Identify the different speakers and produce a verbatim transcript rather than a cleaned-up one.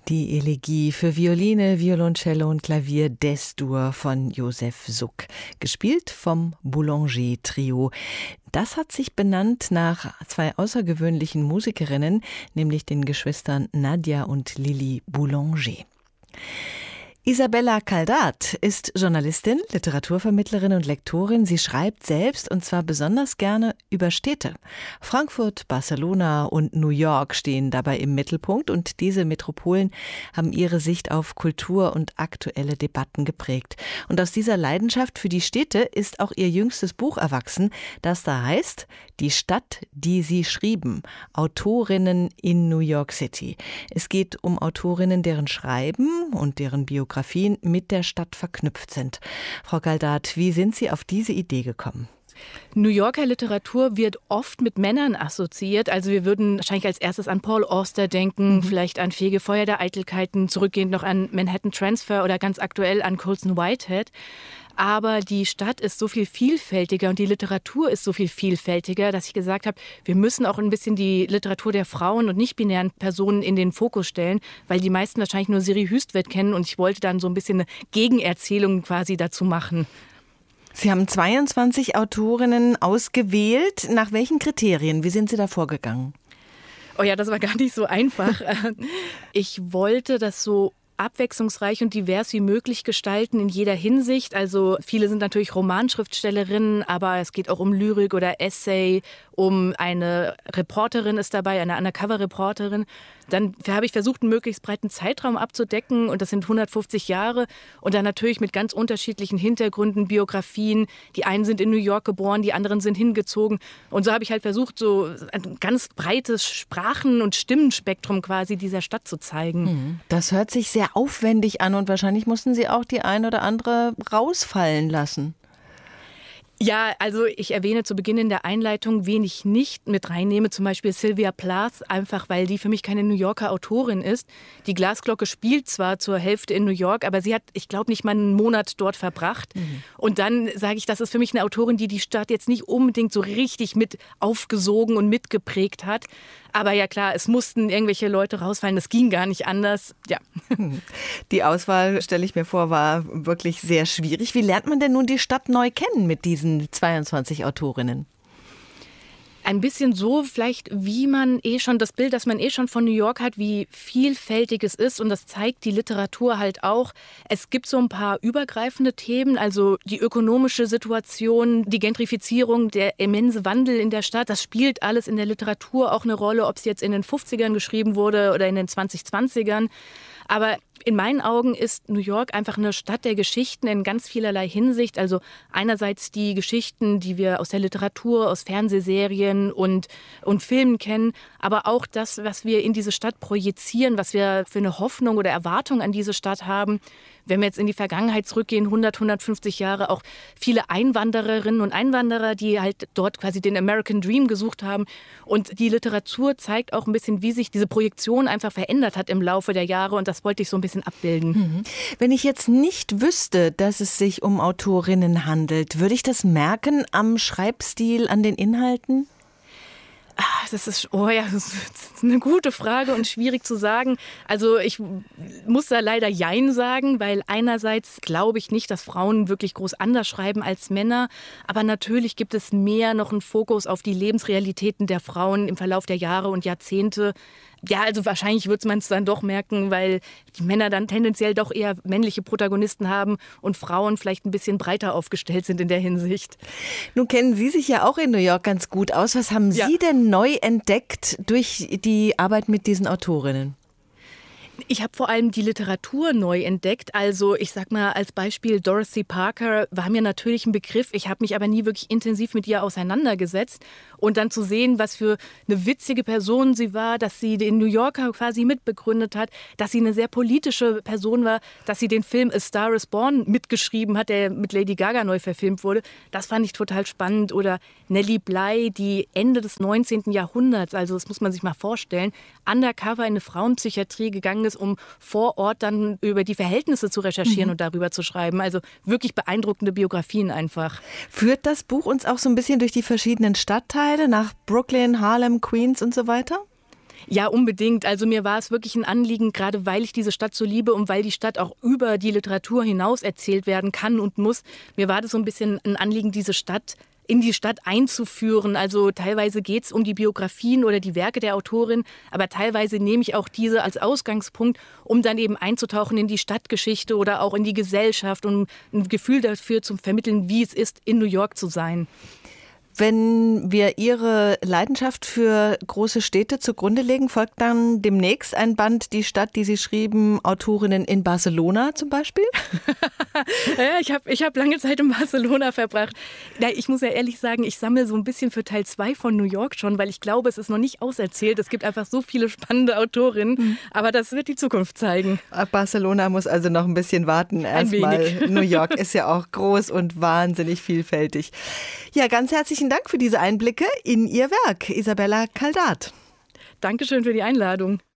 Speaker 1: Die Elegie für Violine, Violoncello und Klavier d'Es-Dur von Josef Suk, gespielt vom Boulanger-Trio. Das hat sich benannt nach zwei außergewöhnlichen Musikerinnen, nämlich den Geschwistern Nadia und Lili Boulanger. Isabella Caldat ist Journalistin, Literaturvermittlerin und Lektorin. Sie schreibt selbst und zwar besonders gerne über Städte. Frankfurt, Barcelona und New York stehen dabei im Mittelpunkt und diese Metropolen haben ihre Sicht auf Kultur und aktuelle Debatten geprägt. Und aus dieser Leidenschaft für die Städte ist auch ihr jüngstes Buch erwachsen, das da heißt Die Stadt, die sie schrieben. Autorinnen in New York City. Es geht um Autorinnen, deren Schreiben und deren Biografien mit der Stadt verknüpft sind. Frau Caldat, wie sind Sie auf diese Idee gekommen?
Speaker 2: New Yorker Literatur wird oft mit Männern assoziiert. Also wir würden wahrscheinlich als erstes an Paul Auster denken, mhm. vielleicht an Fegefeuer der Eitelkeiten, zurückgehend noch an Manhattan Transfer oder ganz aktuell an Colson Whitehead. Aber die Stadt ist so viel vielfältiger und die Literatur ist so viel vielfältiger, dass ich gesagt habe, wir müssen auch ein bisschen die Literatur der Frauen und nicht-binären Personen in den Fokus stellen, weil die meisten wahrscheinlich nur Siri Hüstvedt kennen und ich wollte dann so ein bisschen eine Gegenerzählung quasi dazu machen.
Speaker 1: Sie haben zweiundzwanzig Autorinnen ausgewählt. Nach welchen Kriterien? Wie sind Sie da vorgegangen?
Speaker 2: Oh ja, das war gar nicht so einfach. Ich wollte das so abwechslungsreich und divers wie möglich gestalten in jeder Hinsicht. Also viele sind natürlich Romanschriftstellerinnen, aber es geht auch um Lyrik oder Essay, um eine Reporterin ist dabei, eine Undercover-Reporterin. Dann habe ich versucht, einen möglichst breiten Zeitraum abzudecken und das sind hundertfünfzig Jahre und dann natürlich mit ganz unterschiedlichen Hintergründen, Biografien. Die einen sind in New York geboren, die anderen sind hingezogen und so habe ich halt versucht, so ein ganz breites Sprachen- und Stimmenspektrum quasi dieser Stadt zu zeigen.
Speaker 1: Das hört sich sehr aufwendig an und wahrscheinlich mussten Sie auch die ein oder andere rausfallen lassen.
Speaker 2: Ja, also ich erwähne zu Beginn in der Einleitung, wen ich nicht mit reinnehme, zum Beispiel Sylvia Plath, einfach weil die für mich keine New Yorker Autorin ist. Die Glasglocke spielt zwar zur Hälfte in New York, aber sie hat, ich glaube, nicht mal einen Monat dort verbracht. Mhm. Und dann sage ich, das ist für mich eine Autorin, die die Stadt jetzt nicht unbedingt so richtig mit aufgesogen und mitgeprägt hat. Aber ja klar, es mussten irgendwelche Leute rausfallen, das ging gar nicht anders. Ja.
Speaker 1: Die Auswahl, stelle ich mir vor, war wirklich sehr schwierig. Wie lernt man denn nun die Stadt neu kennen mit diesen zweiundzwanzig Autorinnen?
Speaker 2: Ein bisschen so vielleicht, wie man eh schon, das Bild, das man eh schon von New York hat, wie vielfältig es ist und das zeigt die Literatur halt auch. Es gibt so ein paar übergreifende Themen, also die ökonomische Situation, die Gentrifizierung, der immense Wandel in der Stadt, das spielt alles in der Literatur auch eine Rolle, ob es jetzt in den fünfzigern geschrieben wurde oder in den zwanzig zwanzigern. Aber in meinen Augen ist New York einfach eine Stadt der Geschichten in ganz vielerlei Hinsicht. Also einerseits die Geschichten, die wir aus der Literatur, aus Fernsehserien und, und Filmen kennen, aber auch das, was wir in diese Stadt projizieren, was wir für eine Hoffnung oder Erwartung an diese Stadt haben. Wenn wir jetzt in die Vergangenheit zurückgehen, hundert, hundertfünfzig Jahre, auch viele Einwandererinnen und Einwanderer, die halt dort quasi den American Dream gesucht haben. Und die Literatur zeigt auch ein bisschen, wie sich diese Projektion einfach verändert hat im Laufe der Jahre. Und das wollte ich so ein bisschen abbilden.
Speaker 1: Wenn ich jetzt nicht wüsste, dass es sich um Autorinnen handelt, würde ich das merken am Schreibstil, an den Inhalten?
Speaker 2: Das ist, oh ja, das ist eine gute Frage und schwierig zu sagen. Also ich muss da leider Jein sagen, weil einerseits glaube ich nicht, dass Frauen wirklich groß anders schreiben als Männer. Aber natürlich gibt es mehr noch einen Fokus auf die Lebensrealitäten der Frauen im Verlauf der Jahre und Jahrzehnte. Ja, also wahrscheinlich wird man es dann doch merken, weil die Männer dann tendenziell doch eher männliche Protagonisten haben und Frauen vielleicht ein bisschen breiter aufgestellt sind in der Hinsicht.
Speaker 1: Nun kennen Sie sich ja auch in New York ganz gut aus. Was haben Sie ja. denn neu entdeckt durch die Arbeit mit diesen Autorinnen?
Speaker 2: Ich habe vor allem die Literatur neu entdeckt. Also ich sag mal als Beispiel Dorothy Parker war mir natürlich ein Begriff. Ich habe mich aber nie wirklich intensiv mit ihr auseinandergesetzt. Und dann zu sehen, was für eine witzige Person sie war, dass sie den New Yorker quasi mitbegründet hat, dass sie eine sehr politische Person war, dass sie den Film A Star is Born mitgeschrieben hat, der mit Lady Gaga neu verfilmt wurde. Das fand ich total spannend. Oder Nellie Bly, die Ende des neunzehnten Jahrhunderts, also das muss man sich mal vorstellen, undercover in eine Frauenpsychiatrie gegangen ist, um vor Ort dann über die Verhältnisse zu recherchieren mhm. und darüber zu schreiben. Also wirklich beeindruckende Biografien einfach.
Speaker 1: Führt das Buch uns auch so ein bisschen durch die verschiedenen Stadtteile nach Brooklyn, Harlem, Queens und so weiter?
Speaker 2: Ja, unbedingt. Also mir war es wirklich ein Anliegen, gerade weil ich diese Stadt so liebe und weil die Stadt auch über die Literatur hinaus erzählt werden kann und muss. Mir war das so ein bisschen ein Anliegen, diese Stadt in die Stadt einzuführen. Also teilweise geht es um die Biografien oder die Werke der Autorin, aber teilweise nehme ich auch diese als Ausgangspunkt, um dann eben einzutauchen in die Stadtgeschichte oder auch in die Gesellschaft und ein Gefühl dafür zu vermitteln, wie es ist, in New York zu sein.
Speaker 1: Wenn wir Ihre Leidenschaft für große Städte zugrunde legen, folgt dann demnächst ein Band, die Stadt, die Sie schrieben, Autorinnen in Barcelona zum Beispiel?
Speaker 2: Ja, ich habe ich hab lange Zeit in Barcelona verbracht. Ja, ich muss ja ehrlich sagen, ich sammle so ein bisschen für Teil zwei von New York schon, weil ich glaube, es ist noch nicht auserzählt. Es gibt einfach so viele spannende Autorinnen, mhm. aber das wird die Zukunft zeigen.
Speaker 1: Barcelona muss also noch ein bisschen warten. Erstmal. New York ist ja auch groß und wahnsinnig vielfältig. Ja, ganz herzlichen Dank für diese Einblicke in Ihr Werk, Isabella Caldath.
Speaker 2: Dankeschön für die Einladung.